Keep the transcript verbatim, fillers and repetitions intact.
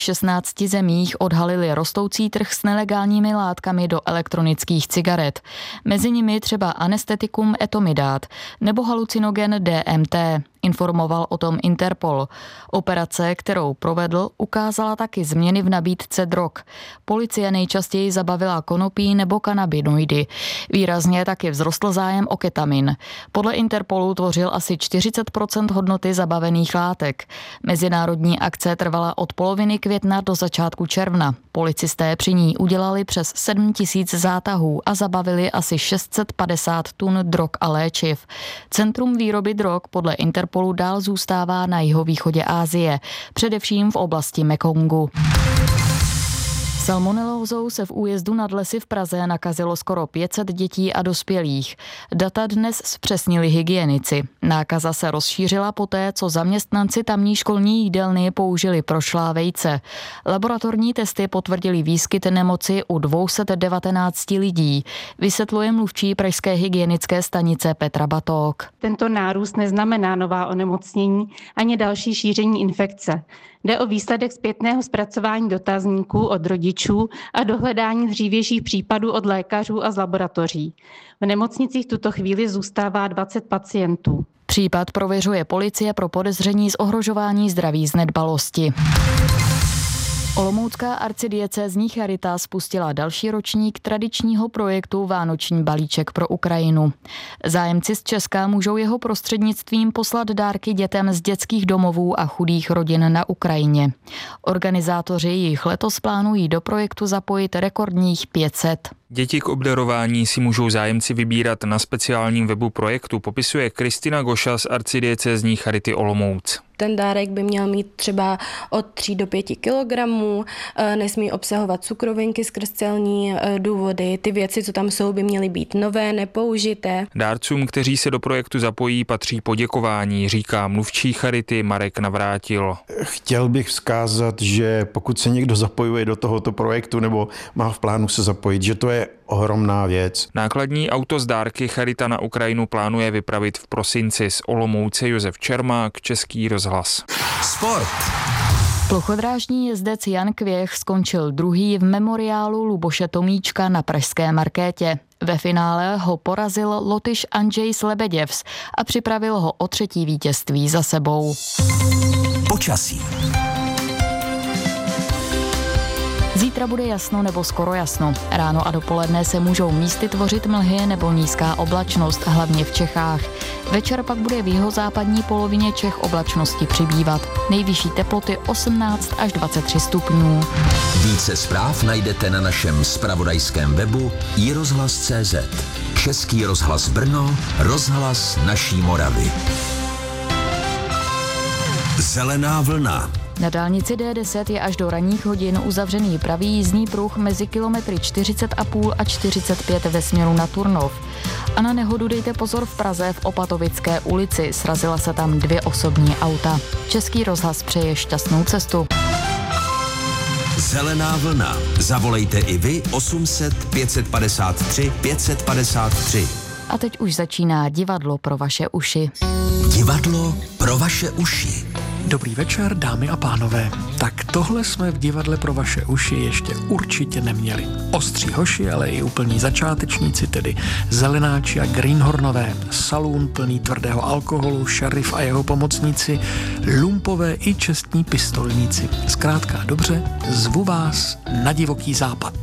V šestnácti zemích odhalili rostoucí trh s nelegálními látkami do elektronických cigaret. Mezi nimi třeba anestetikum etomidát nebo halucinogen D M T. Informoval o tom Interpol. Operace, kterou provedl, ukázala taky změny v nabídce drog. Policie nejčastěji zabavila konopí nebo kanabinoidy. Výrazně taky vzrostl zájem o ketamin. Podle Interpolu tvořil asi čtyřicet procent hodnoty zabavených látek. Mezinárodní akce trvala od poloviny května do začátku června. Policisté při ní udělali přes sedm tisíc zátahů a zabavili asi šest set padesát tun drog a léčiv. Centrum výroby drog podle Interpolu Interpolu dál zůstává na jihovýchodě Asie, především v oblasti Mekongu. Salmonelózou se v újezdu nad Lesy v Praze nakazilo skoro pět set dětí a dospělých. Data dnes zpřesnili hygienici. Nákaza se rozšířila poté, co zaměstnanci tamní školní jídelny použili prošlá vejce. Laboratorní testy potvrdili výskyt nemoci u dvě stě devatenáct lidí, vysvětluje mluvčí pražské hygienické stanice Petra Batók. Tento nárůst neznamená nová onemocnění ani další šíření infekce. Jde o výsledek zpětného zpracování dotazníků od rodičů a dohledání dřívějších případů od lékařů a z laboratoří. V nemocnicích tuto chvíli zůstává dvacet pacientů. Případ prověřuje policie pro podezření z ohrožování zdraví z nedbalosti. Olomoucká arcidiecézní charita spustila další ročník tradičního projektu Vánoční balíček pro Ukrajinu. Zájemci z Česka můžou jeho prostřednictvím poslat dárky dětem z dětských domovů a chudých rodin na Ukrajině. Organizátoři jich letos plánují do projektu zapojit rekordních pět set. Děti k obdarování si můžou zájemci vybírat na speciálním webu projektu, popisuje Kristina Goša z arcidiecézní charity Olomouc. Ten dárek by měl mít třeba od tří do pěti kilogramů, nesmí obsahovat cukrovinky skrz celní důvody. Ty věci, co tam jsou, by měly být nové, nepoužité. Dárcům, kteří se do projektu zapojí, patří poděkování, říká mluvčí charity Marek Navrátil. Chtěl bych vzkázat, že pokud se někdo zapojuje do tohoto projektu nebo má v plánu se zapojit, že to je ohromná věc. Nákladní auto z dárky Charita na Ukrajinu plánuje vypravit v prosinci. Z Olomouce Josef Čermák, Český rozhlas. Sport. Plochodrážní jezdec Jan Kvěch skončil druhý v memoriálu Luboše Tomíčka na pražské Markétě. Ve finále ho porazil Lotyš Andrzej Lebeděvs a připravil ho o třetí vítězství za sebou. Počasí. Zítra bude jasno nebo skoro jasno. Ráno a dopoledne se můžou místy tvořit mlhy nebo nízká oblačnost, hlavně v Čechách. Večer pak bude v jihozápadní polovině Čech oblačnosti přibývat. Nejvyšší teploty osmnáct až dvacet tři stupňů. Více zpráv najdete na našem zpravodajském webu i rozhlas tečka cé zet. Český rozhlas Brno, rozhlas naší Moravy. Zelená vlna. Na dálnici D deset je až do ranních hodin uzavřený pravý jízdní pruh mezi kilometry čtyřicet a půl a čtyřicet pět ve směru na Turnov. A na nehodu dejte pozor v Praze v Opatovické ulici. Srazila se tam dvě osobní auta. Český rozhlas přeje šťastnou cestu. Zelená vlna. Zavolejte i vy osm set pět set padesát tři pět set padesát tři. A teď už začíná divadlo pro vaše uši. Divadlo pro vaše uši. Dobrý večer, dámy a pánové. Tak tohle jsme v divadle pro vaše uši ještě určitě neměli. Ostří hoši, ale i úplní začátečníci, tedy zelenáči a greenhornové, salún plný tvrdého alkoholu, šerif a jeho pomocníci, lumpové i čestní pistolníci. Zkrátka dobře, zvu vás na divoký západ.